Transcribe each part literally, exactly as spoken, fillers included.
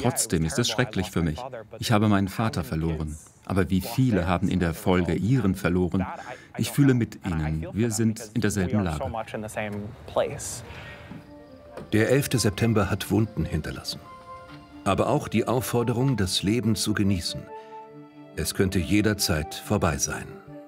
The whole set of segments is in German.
Trotzdem ist es schrecklich für mich. Ich habe meinen Vater verloren. Aber wie viele haben in der Folge ihren verloren? Ich fühle mit ihnen. Wir sind in derselben Lage. Der elfte September hat Wunden hinterlassen. Aber auch die Aufforderung, das Leben zu genießen. Es könnte jederzeit vorbei sein.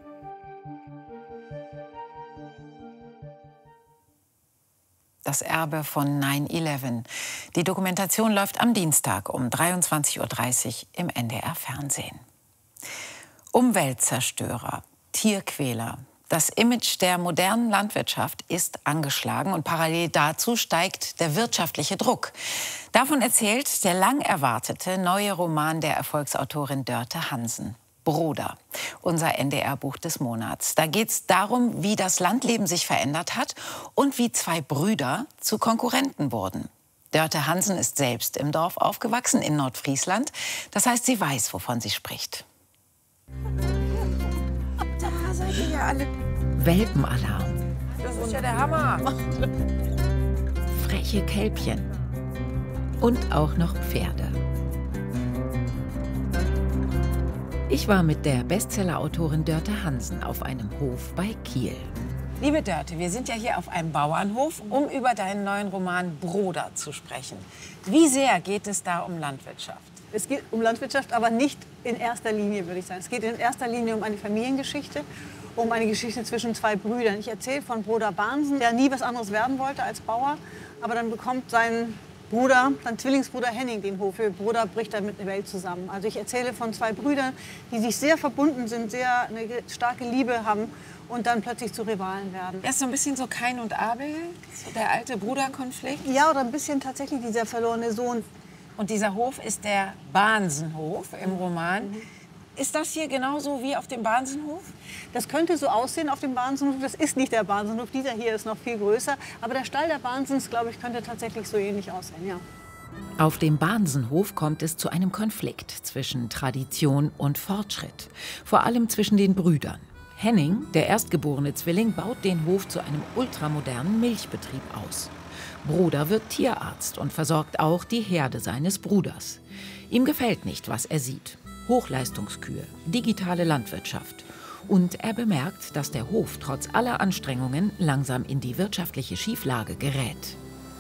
Das Erbe von neun elf. Die Dokumentation läuft am Dienstag um dreiundzwanzig Uhr dreißig im N D R Fernsehen. Umweltzerstörer, Tierquäler. Das Image der modernen Landwirtschaft ist angeschlagen und parallel dazu steigt der wirtschaftliche Druck. Davon erzählt der lang erwartete neue Roman der Erfolgsautorin Dörte Hansen. Bruder, unser N D R-Buch des Monats. Da geht es darum, wie das Landleben sich verändert hat und wie zwei Brüder zu Konkurrenten wurden. Dörte Hansen ist selbst im Dorf aufgewachsen, in Nordfriesland. Das heißt, sie weiß, wovon sie spricht. Da seid ihr ja alle. Welpenalarm. Das ist ja der Hammer. Freche Kälbchen. Und auch noch Pferde. Ich war mit der Bestsellerautorin Dörte Hansen auf einem Hof bei Kiel. Liebe Dörte, wir sind ja hier auf einem Bauernhof, um über deinen neuen Roman Bruder zu sprechen. Wie sehr geht es da um Landwirtschaft? Es geht um Landwirtschaft, aber nicht in erster Linie, würde ich sagen. Es geht in erster Linie um eine Familiengeschichte, um eine Geschichte zwischen zwei Brüdern. Ich erzähle von Bruder Bahnsen, der nie was anderes werden wollte als Bauer, aber dann bekommt sein Bruder, sein Zwillingsbruder Henning den Hof. Ihr Bruder bricht dann mit der Welt zusammen. Also ich erzähle von zwei Brüdern, die sich sehr verbunden sind, sehr eine starke Liebe haben und dann plötzlich zu Rivalen werden. Das ist so ein bisschen so Kain und Abel, so der alte Bruderkonflikt. Ja, oder ein bisschen tatsächlich dieser verlorene Sohn. Und dieser Hof ist der Bahnsenhof im Roman. Mhm. Ist das hier genauso wie auf dem Bahnsenhof? Das könnte so aussehen auf dem Bahnsenhof. Das ist nicht der Bahnsenhof. Dieser hier ist noch viel größer. Aber der Stall der Bahnsens, glaube ich, könnte tatsächlich so ähnlich aussehen, ja. Auf dem Bahnsenhof kommt es zu einem Konflikt zwischen Tradition und Fortschritt. Vor allem zwischen den Brüdern. Henning, der erstgeborene Zwilling, baut den Hof zu einem ultramodernen Milchbetrieb aus. Bruder wird Tierarzt und versorgt auch die Herde seines Bruders. Ihm gefällt nicht, was er sieht. Hochleistungskühe, digitale Landwirtschaft. Und er bemerkt, dass der Hof trotz aller Anstrengungen langsam in die wirtschaftliche Schieflage gerät.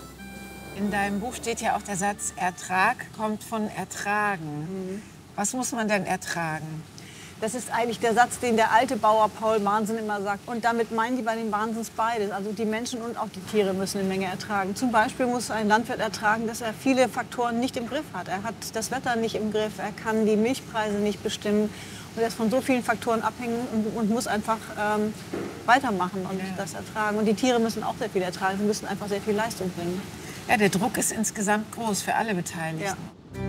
In deinem Buch steht ja auch der Satz, Ertrag kommt von Ertragen. Mhm. Was muss man denn ertragen? Das ist eigentlich der Satz, den der alte Bauer Paul Bahnsen immer sagt. Und damit meinen die bei den Bahnsens beides. Also die Menschen und auch die Tiere müssen eine Menge ertragen. Zum Beispiel muss ein Landwirt ertragen, dass er viele Faktoren nicht im Griff hat. Er hat das Wetter nicht im Griff, er kann die Milchpreise nicht bestimmen. Und er ist von so vielen Faktoren abhängig und, und muss einfach ähm, weitermachen und ja. das ertragen. Und die Tiere müssen auch sehr viel ertragen, sie müssen einfach sehr viel Leistung bringen. Ja, der Druck ist insgesamt groß für alle Beteiligten. Ja.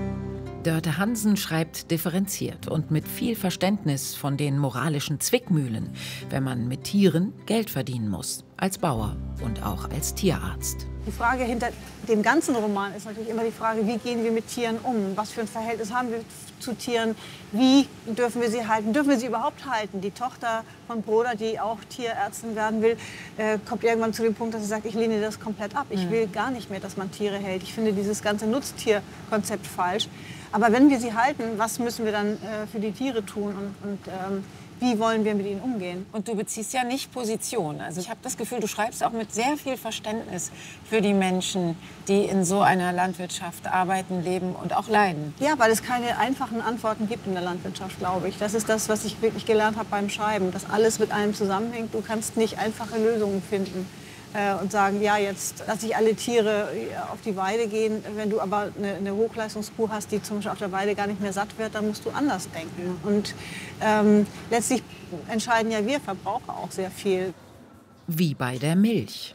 Dörte Hansen schreibt differenziert und mit viel Verständnis von den moralischen Zwickmühlen, wenn man mit Tieren Geld verdienen muss, als Bauer und auch als Tierarzt. Die Frage hinter dem ganzen Roman ist natürlich immer die Frage, wie gehen wir mit Tieren um? Was für ein Verhältnis haben wir zu Tieren? Wie dürfen wir sie halten? Dürfen wir sie überhaupt halten? Die Tochter von Bruder, die auch Tierärztin werden will, äh, kommt irgendwann zu dem Punkt, dass sie sagt, ich lehne das komplett ab. Ich will gar nicht mehr, dass man Tiere hält. Ich finde dieses ganze Nutztierkonzept falsch. Aber wenn wir sie halten, was müssen wir dann äh, für die Tiere tun und, und ähm, wie wollen wir mit ihnen umgehen? Und du beziehst ja nicht Position. Also ich habe das Gefühl, du schreibst auch mit sehr viel Verständnis für die Menschen, die in so einer Landwirtschaft arbeiten, leben und auch leiden. Ja, weil es keine einfachen Antworten gibt in der Landwirtschaft, glaube ich. Das ist das, was ich wirklich gelernt habe beim Schreiben, dass alles mit allem zusammenhängt. Du kannst nicht einfache Lösungen finden und sagen, ja, jetzt lasse ich alle Tiere auf die Weide gehen. Wenn du aber eine, eine Hochleistungskuh hast, die zum Beispiel auf der Weide gar nicht mehr satt wird, dann musst du anders denken. Und ähm, letztlich entscheiden ja wir Verbraucher auch sehr viel. Wie bei der Milch.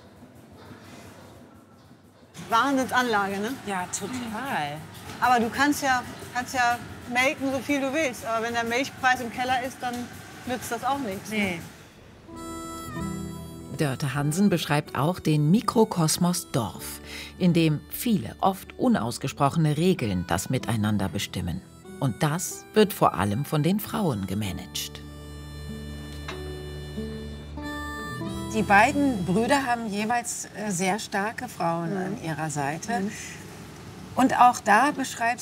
Wahnsinnsanlage, ne? Ja, total. Aber du kannst ja, kannst ja melken, so viel du willst. Aber wenn der Milchpreis im Keller ist, dann nützt das auch nichts. Nee. Dörte Hansen beschreibt auch den Mikrokosmos Dorf, in dem viele, oft unausgesprochene Regeln das Miteinander bestimmen. Und das wird vor allem von den Frauen gemanagt. Die beiden Brüder haben jeweils sehr starke Frauen an ihrer Seite. Und auch da beschreibst